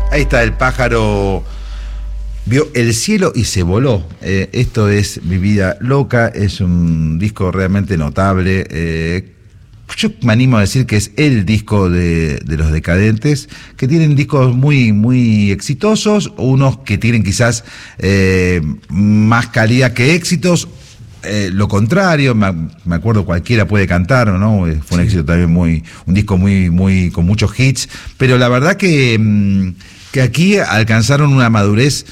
Ahí está, el pájaro vio el cielo y se voló. Esto es Mi Vida Loca, es un disco realmente notable. Yo me animo a decir que es el disco de Los Decadentes, que tienen discos muy, muy exitosos, unos que tienen quizás más calidad que éxitos. Lo contrario, me acuerdo Cualquiera Puede Cantar, ¿no? Fue un éxito también un disco muy con muchos hits, pero la verdad que aquí alcanzaron una madurez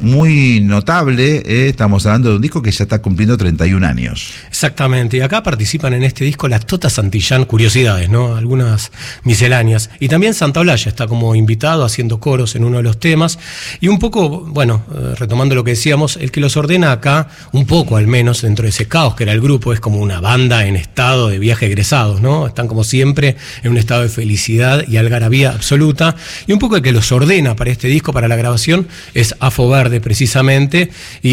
muy notable. Estamos hablando de un disco que ya está cumpliendo 31 años. Exactamente, y acá participan en este disco las Tota Santillán, curiosidades, ¿no? Algunas misceláneas. Y también Santaolalla está como invitado haciendo coros en uno de los temas. Y un poco, bueno, retomando lo que decíamos, el que los ordena acá, un poco al menos, dentro de ese caos que era el grupo, es como una banda en estado de viaje egresados, ¿no? Están como siempre en un estado de felicidad y algarabía absoluta. Y un poco el que los ordena para este disco, para la grabación, es Afo Verde, precisamente,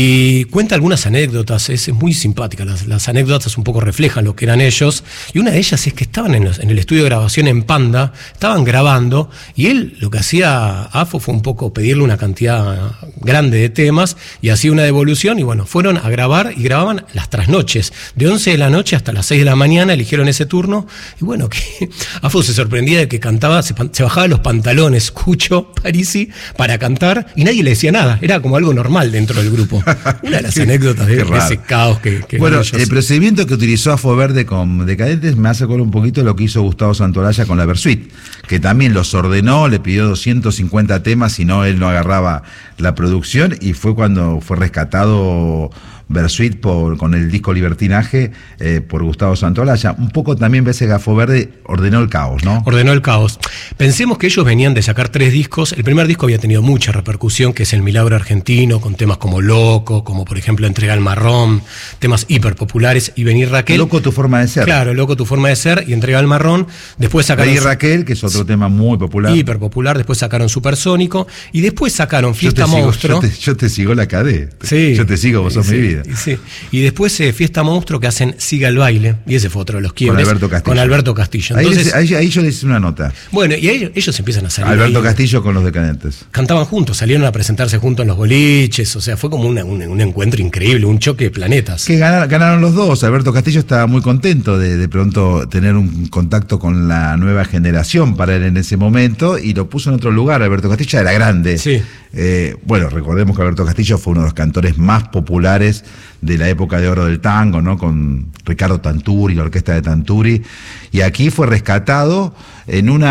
y cuenta algunas anécdotas. Es muy simpática, las anécdotas un poco reflejan lo que eran ellos, y una de ellas es que estaban en el estudio de grabación en Panda, estaban grabando, y él lo que hacía Afo fue un poco pedirle una cantidad grande de temas, y hacía una devolución, y bueno, fueron a grabar, y grababan las trasnoches, de 11 de la noche hasta las 6 de la mañana, eligieron ese turno, y bueno, que Afo se sorprendía de que cantaba, se bajaba los pantalones, Cucho Parisi, para cantar, y nadie le decía nada, era como algo normal dentro del grupo. Una de las anécdotas de ese caos que bueno, el procedimiento que utilizó Afo Verde con Decadentes me hace acordar un poquito de lo que hizo Gustavo Santaolalla con la Versuit, que también los ordenó, le pidió 250 temas, si no él no agarraba la producción, y fue cuando fue rescatado Versuit con el disco Libertinaje por Gustavo Santaolalla. Un poco también veces Afo Verde ordenó el caos, ¿no? Ordenó el caos. Pensemos que ellos venían de sacar 3 discos. El primer disco había tenido mucha repercusión, que es El Milagro Argentino, con temas como Loco, como por ejemplo Entrega al Marrón, temas hiper populares, y Venir Raquel. Loco tu forma de ser. Claro, Loco tu forma de ser y Entrega al Marrón. Después sacaron Venir Raquel, que es otro tema muy popular. Hiper popular. Después sacaron Supersónico y después sacaron Fiesta Monstruo. Yo te sigo la cadena. Sí. Yo te sigo, vos sos mi vida. Sí. Y después Fiesta Monstruo, que hacen Siga el Baile, y ese fue otro de los quiebres. Con Alberto Castillo. Entonces, ahí yo les hice una nota. Bueno, y ellos empiezan a salir. Alberto Castillo con Los Decadentes. Cantaban juntos, salieron a presentarse juntos en los boliches, o sea, fue como un encuentro increíble, un choque de planetas. Que ganaron los dos. Alberto Castillo estaba muy contento de pronto tener un contacto con la nueva generación para él en ese momento, y lo puso en otro lugar. Alberto Castillo era grande. Sí. Bueno, recordemos que Alberto Castillo fue uno de los cantores más populares de la época de oro del tango, ¿no? Con Ricardo Tanturi, la orquesta de Tanturi, y aquí fue rescatado en un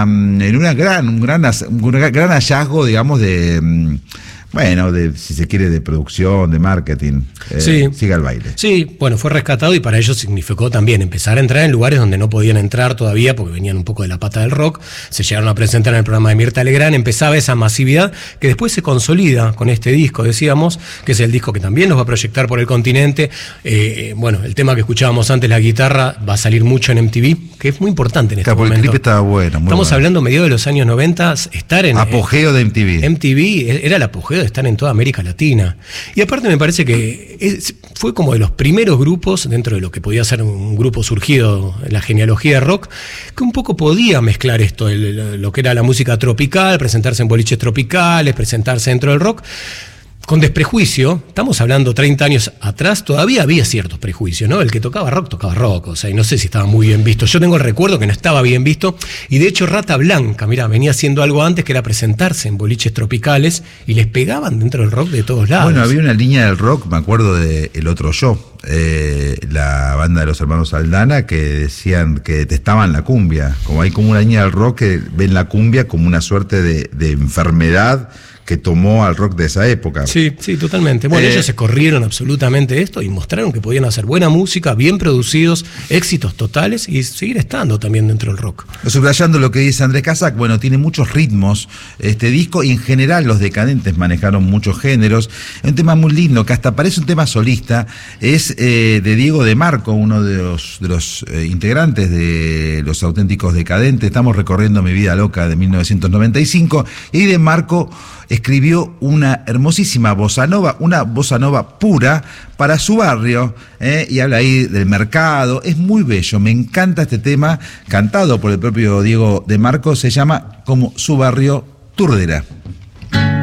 gran hallazgo, digamos, si se quiere, de producción, de marketing. Sí. Siga el baile. Sí, bueno, fue rescatado, y para ellos significó también empezar a entrar en lugares donde no podían entrar todavía, porque venían un poco de la pata del rock. Se llegaron a presentar en el programa de Mirta Legrand, empezaba esa masividad que después se consolida con este disco, decíamos, que es el disco que también nos va a proyectar por el continente. Bueno, el tema que escuchábamos antes, la guitarra, va a salir mucho en MTV, que es muy importante en este momento. El clip estaba bueno. Estamos hablando mediados de los años 90, estar en... Apogeo de MTV. MTV era el apogeo de estar en toda América Latina. Y aparte me parece que fue como de los primeros grupos, dentro de lo que podía ser un grupo surgido en la genealogía de rock, que un poco podía mezclar esto, lo que era la música tropical, presentarse en boliches tropicales, presentarse dentro del rock, con desprejuicio. Estamos hablando 30 años atrás, todavía había ciertos prejuicios, ¿no? El que tocaba rock, o sea, y no sé si estaba muy bien visto. Yo tengo el recuerdo que no estaba bien visto, y de hecho Rata Blanca, mirá, venía haciendo algo antes, que era presentarse en boliches tropicales, y les pegaban dentro del rock de todos lados. Bueno, había una línea del rock, me acuerdo de El Otro Yo, la banda de los hermanos Aldana, que decían que detestaban la cumbia. Como hay como una línea del rock que ven la cumbia como una suerte de enfermedad que tomó al rock de esa época. Sí, totalmente. Bueno, ellos se corrieron absolutamente esto y mostraron que podían hacer buena música, bien producidos, éxitos totales, y seguir estando también dentro del rock. Subrayando lo que dice Andrés Casac, bueno, tiene muchos ritmos este disco, y en general Los Decadentes manejaron muchos géneros. Un tema muy lindo, que hasta parece un tema solista, es de Diego de Marco, uno de los integrantes de Los Auténticos Decadentes. Estamos recorriendo Mi Vida Loca de 1995, y de Marco escribió una hermosísima bossa nova, una bossa nova pura para su barrio, y habla ahí del mercado. Es muy bello, me encanta este tema, cantado por el propio Diego de Marco, se llama como Su Barrio Turdera.